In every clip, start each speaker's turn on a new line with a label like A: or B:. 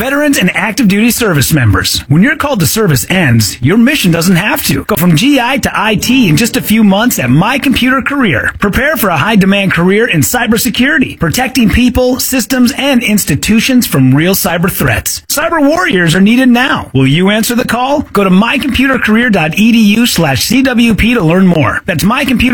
A: Veterans and active duty service members. When your call to service ends, your mission doesn't have to. Go from GI to IT in just a few months at My Computer Career. Prepare for a high-demand career in cybersecurity, protecting people, systems, and institutions from real cyber threats. Cyber warriors are needed now. Will you answer the call? Go to mycomputercareer.edu/CWP to learn more. That's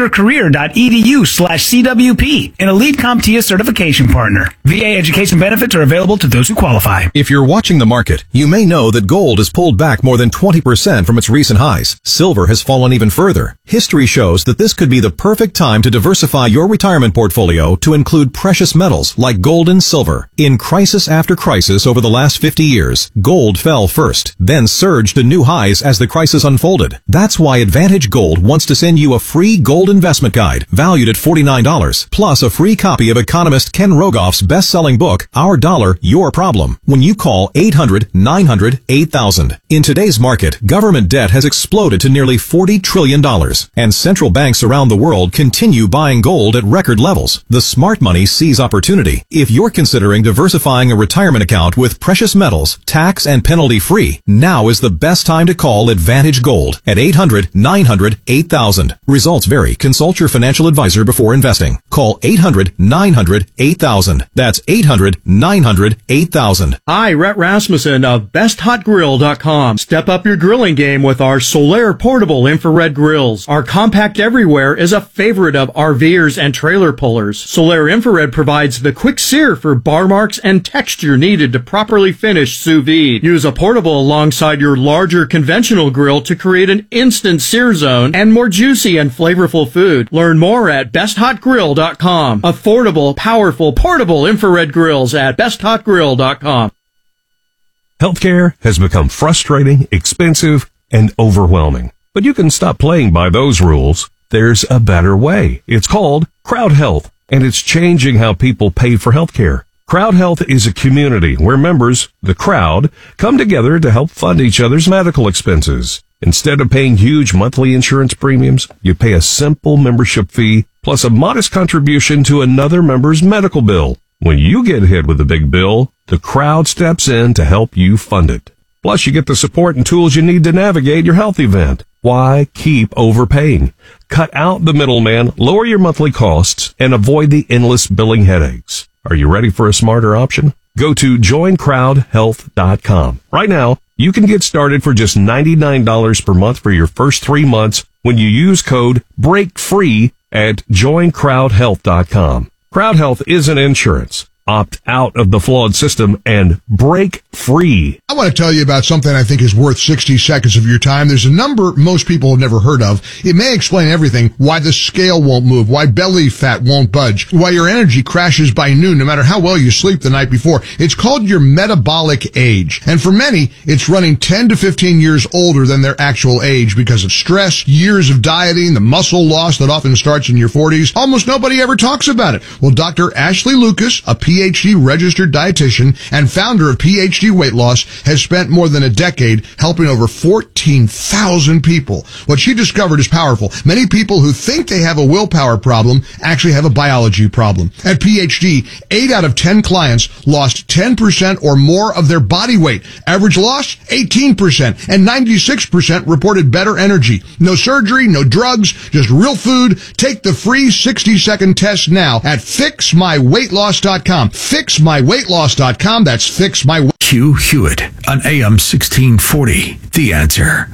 A: mycomputercareer.edu/CWP, an elite CompTIA certification partner. VA education benefits are available to those who qualify.
B: If you're watching the market, you may know that gold has pulled back more than 20% from its recent highs. Silver has fallen even further. History shows that this could be the perfect time to diversify your retirement portfolio to include precious metals like gold and silver. In crisis after crisis over the last 50 years, gold fell first, then surged to new highs as the crisis unfolded. That's why Advantage Gold wants to send you a free gold investment guide valued at $49, plus a free copy of economist Ken Rogoff's best-selling book, Our Dollar, Your Problem, when you call 800-900-8000. In today's market, government debt has exploded to nearly $40 trillion, and central banks around the world continue buying gold at record levels. The smart money sees opportunity. If you're considering diversifying a retirement account with precious metals, tax and penalty-free, now is the best time to call Advantage Gold at 800-900-8000. Results vary. Consult your financial advisor before investing. Call 800-900-8000. That's 800-900-8000.
C: Hi, Rhett Rasmussen of BestHotGrill.com. Step up your grilling game with our Solaire portable infrared grills. Our compact everywhere is a favorite of RVers and trailer pullers. Solaire Infrared provides the quick sear for bar marks and texture needed to properly finish sous vide. Use a portable alongside your larger conventional grill to create an instant sear zone and more juicy and flavorful food. Learn more at BestHotGrill.com. Affordable, powerful, portable infrared grills at BestHotGrill.com.
D: Healthcare has become frustrating, expensive, and overwhelming. But you can stop playing by those rules. There's a better way. It's called Crowd Health, and it's changing how people pay for healthcare. Crowd Health is a community where members, the crowd, come together to help fund each other's medical expenses. Instead of paying huge monthly insurance premiums, you pay a simple membership fee plus a modest contribution to another member's medical bill. When you get hit with a big bill, the crowd steps in to help you fund it. Plus, you get the support and tools you need to navigate your health event. Why keep overpaying? Cut out the middleman, lower your monthly costs, and avoid the endless billing headaches. Are you ready for a smarter option? Go to joincrowdhealth.com. Right now, you can get started for just $99 per month for your first 3 months when you use code BREAKFREE at joincrowdhealth.com. Crowd Health isn't insurance. Opt out of the flawed system and break free.
E: I want to tell you about something I think is worth 60 seconds of your time. There's a number most people have never heard of. It may explain everything: why the scale won't move, why belly fat won't budge, why your energy crashes by noon no matter how well you sleep the night before. It's called your metabolic age. And for many, it's running 10 to 15 years older than their actual age because of stress, years of dieting, the muscle loss that often starts in your 40s. Almost nobody ever talks about it. Well, Dr. Ashley Lucas, a PhD registered dietitian and founder of PhD Weight Loss, has spent more than a decade helping over 14,000 people. What she discovered is powerful. Many people who think they have a willpower problem actually have a biology problem. At PhD, 8 out of 10 clients lost 10% or more of their body weight. Average loss, 18%, and 96% reported better energy. No surgery, no drugs, just real food. Take the free 60-second test now at fixmyweightloss.com. Fixmyweightloss.com. That's fixmyweightloss.com.
F: Hugh Hewitt on AM 1640. The Answer.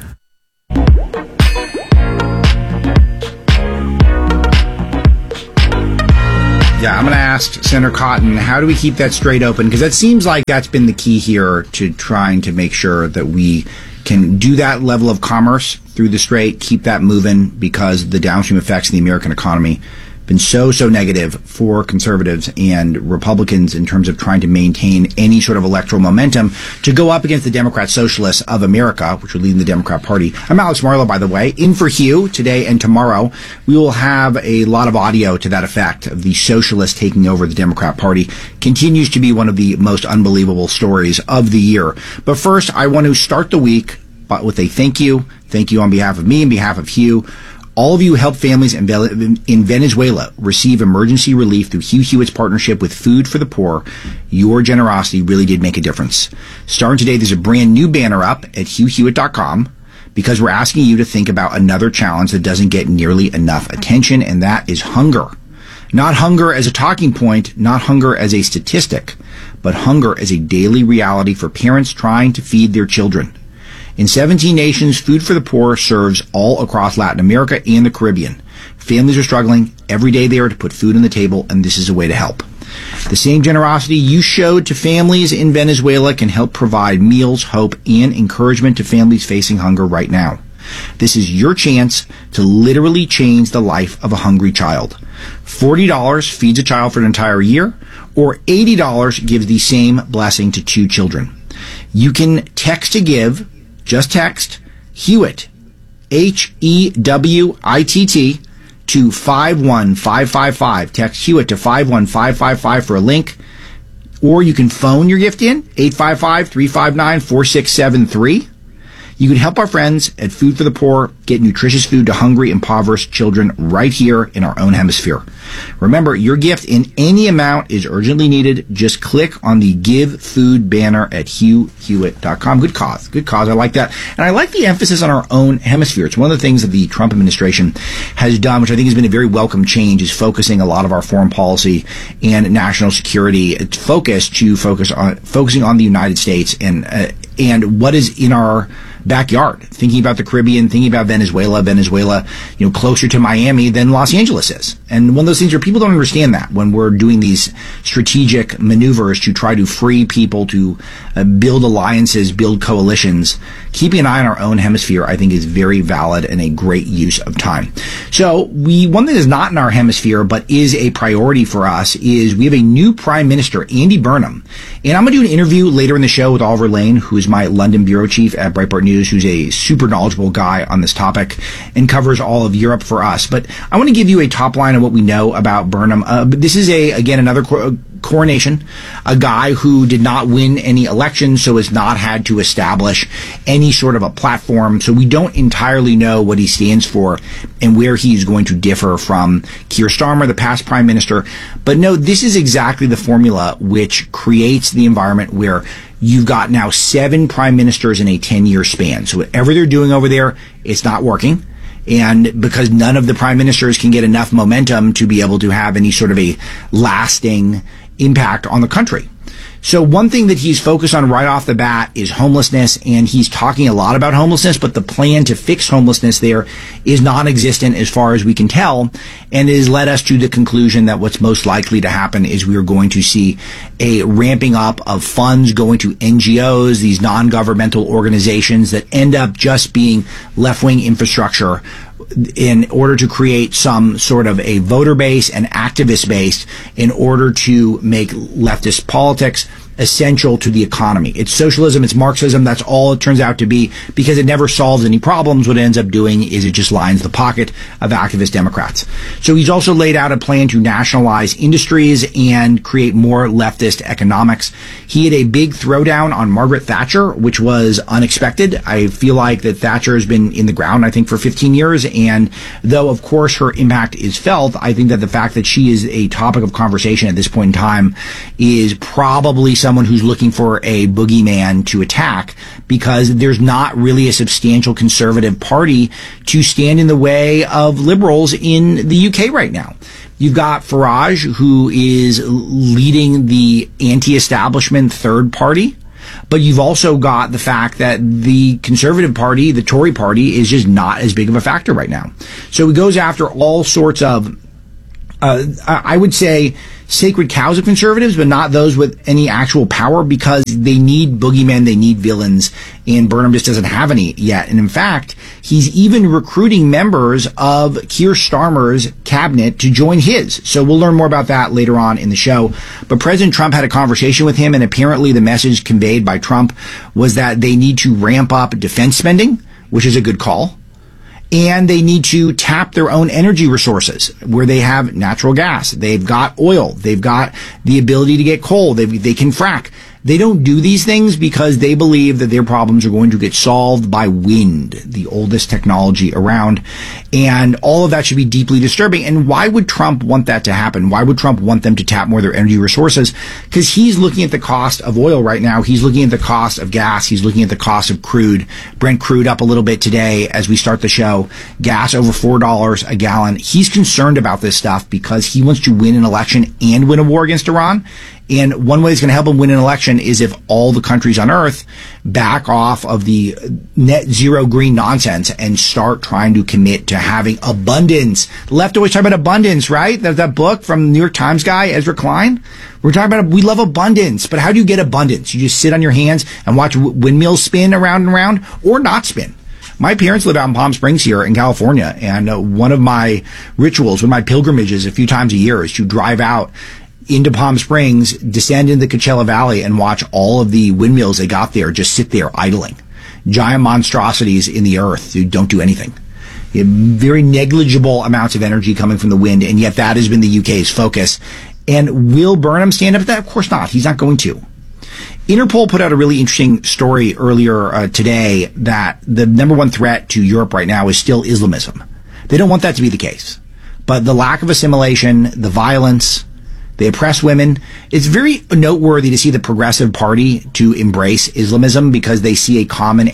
G: Yeah, I'm going to ask Senator Cotton, how do we keep that strait open? Because that seems like that's been the key here to trying to make sure that we can do that level of commerce through the strait, keep that moving, because the downstream effects in the American economy been so negative for conservatives and Republicans in terms of trying to maintain any sort of electoral momentum to go up against the Democrat Socialists of America, which would lead in the Democrat Party. I'm Alex Marlow, by the way, in for Hugh today and tomorrow. We will have a lot of audio to that effect of the socialists taking over the Democrat Party. Continues to be one of the most unbelievable stories of the year. But first, I want to start the week with a thank you. Thank you on behalf of me and behalf of Hugh. All of you help families in Venezuela receive emergency relief through Hugh Hewitt's partnership with Food for the Poor. Your generosity really did make a difference. Starting today, there's a brand new banner up at hughhewitt.com because we're asking you to think about another challenge that doesn't get nearly enough attention, and that is hunger. Not hunger as a talking point, not hunger as a statistic, but hunger as a daily reality for parents trying to feed their children. In 17 nations, Food for the Poor serves all across Latin America and the Caribbean. Families are struggling every day there to put food on the table, and this is a way to help. The same generosity you showed to families in Venezuela can help provide meals, hope, and encouragement to families facing hunger right now. This is your chance to literally change the life of a hungry child. $40 feeds a child for an entire year, or $80 gives the same blessing to 2 children. You can text to give. Just text Hewitt, HEWITT, to 51555. Text Hewitt to 51555 for a link. Or you can phone your gift in, 855-359-4673. You can help our friends at Food for the Poor get nutritious food to hungry, impoverished children right here in our own hemisphere. Remember, your gift in any amount is urgently needed. Just click on the Give Food banner at hughhewitt.com. Good cause. Good cause. I like that. And I like the emphasis on our own hemisphere. It's one of the things that the Trump administration has done, which I think has been a very welcome change, is focusing a lot of our foreign policy and national security focusing on the United States and what is in our backyard, thinking about the Caribbean, thinking about Venezuela, closer to Miami than Los Angeles is. And one of those things where people don't understand that when we're doing these strategic maneuvers to try to free people, to build alliances, build coalitions, keeping an eye on our own hemisphere, I think, is very valid and a great use of time. So one thing that's not in our hemisphere, but is a priority for us, is we have a new Prime Minister, Andy Burnham. And I'm going to do an interview later in the show with Oliver Lane, who is my London bureau chief at Breitbart News, who's a super knowledgeable guy on this topic and covers all of Europe for us. But I want to give you a top line of what we know about Burnham. This is another coronation, a guy who did not win any elections, so has not had to establish any sort of a platform. So we don't entirely know what he stands for and where he's going to differ from Keir Starmer, the past prime minister. But no, this is exactly the formula which creates the environment where you've got now 7 prime ministers in a 10-year span. So whatever they're doing over there, it's not working. And because none of the prime ministers can get enough momentum to be able to have any sort of a lasting impact on the country. So one thing that he's focused on right off the bat is homelessness, and he's talking a lot about homelessness, but the plan to fix homelessness there is non-existent as far as we can tell, and it has led us to the conclusion that what's most likely to happen is we are going to see a ramping up of funds going to NGOs, these non-governmental organizations that end up just being left-wing infrastructure in order to create some sort of a voter base and activist base in order to make leftist politics essential to the economy. It's socialism, it's Marxism, that's all it turns out to be, because it never solves any problems. What it ends up doing is it just lines the pocket of activist Democrats. So he's also laid out a plan to nationalize industries and create more leftist economics. He had a big throwdown on Margaret Thatcher, which was unexpected. I feel like that Thatcher has been in the ground, I think, for 15 years, and though, of course, her impact is felt, I think that the fact that she is a topic of conversation at this point in time is probably someone who's looking for a boogeyman to attack, because there's not really a substantial conservative party to stand in the way of liberals in the UK right now. You've got Farage, who is leading the anti-establishment third party, but you've also got the fact that the Conservative Party, the Tory Party, is just not as big of a factor right now. So he goes after all sorts of I would say sacred cows of conservatives, but not those with any actual power, because they need boogeymen, they need villains, and Burnham just doesn't have any yet. And in fact, he's even recruiting members of Keir Starmer's cabinet to join his. So we'll learn more about that later on in the show. But President Trump had a conversation with him, and apparently the message conveyed by Trump was that they need to ramp up defense spending, which is a good call. And they need to tap their own energy resources, where they have natural gas, they've got oil, they've got the ability to get coal, they can frack. They don't do these things because they believe that their problems are going to get solved by wind, the oldest technology around. And all of that should be deeply disturbing. And why would Trump want that to happen? Why would Trump want them to tap more of their energy resources? Because he's looking at the cost of oil right now. He's looking at the cost of gas. He's looking at the cost of crude. Brent crude up a little bit today as we start the show. Gas over $4 a gallon. He's concerned about this stuff because he wants to win an election and win a war against Iran. And one way that's going to help him win an election is if all the countries on earth back off of the net zero green nonsense and start trying to commit to having abundance. The left always talk about abundance, right? That book from the New York Times guy, Ezra Klein. We're talking about, we love abundance, but how do you get abundance? You just sit on your hands and watch windmills spin around and around, or not spin. My parents live out in Palm Springs here in California, and one of my rituals, one of my pilgrimages a few times a year is to drive out into Palm Springs, descend into the Coachella Valley, and watch all of the windmills they got there just sit there idling. Giant monstrosities in the earth who don't do anything. You have very negligible amounts of energy coming from the wind, and yet that has been the UK's focus. And will Burnham stand up to that? Of course not. He's not going to. Interpol put out a really interesting story earlier today that the number one threat to Europe right now is still Islamism. They don't want that to be the case. But the lack of assimilation, the violence, they oppress women. It's very noteworthy to see the Progressive Party to embrace Islamism because they see a common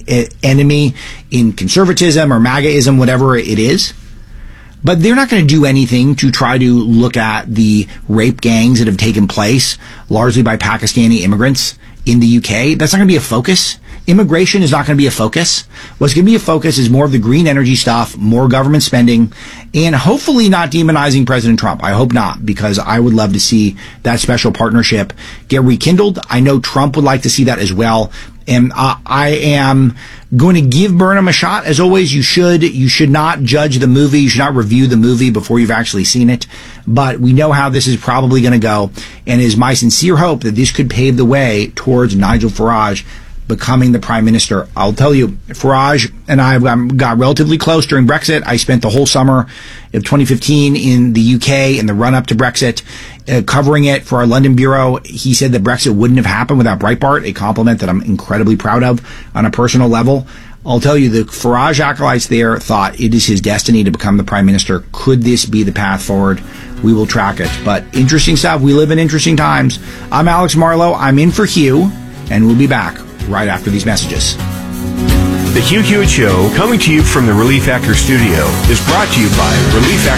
G: enemy in conservatism or MAGAism, whatever it is. But they're not going to do anything to try to look at the rape gangs that have taken place, largely by Pakistani immigrants in the UK. That's not going to be a focus. Immigration is not going to be a focus. What's going to be a focus is more of the green energy stuff, more government spending, and hopefully not demonizing President Trump. I hope not, because I would love to see that special partnership get rekindled. I know Trump would like to see that as well. And I am going to give Burnham a shot. As always, you should not judge the movie. You should not review the movie before you've actually seen it. But we know how this is probably going to go. And it is my sincere hope that this could pave the way towards Nigel Farage becoming the prime minister. I'll tell you, Farage and I got relatively close during Brexit. I spent the whole summer of 2015 in the UK in the run-up to Brexit, covering it for our London bureau. He said that Brexit wouldn't have happened without Breitbart, a compliment that I'm incredibly proud of on a personal level. I'll tell you, the Farage acolytes there thought it is his destiny to become the prime minister. Could this be the path forward? We will track it. But interesting stuff. We live in interesting times. I'm Alex Marlow. I'm in for Hugh, and we'll be back right after these messages.
H: The Hugh Hewitt Show, coming to you from the Relief Factor studio, is brought to you by Relief Factor.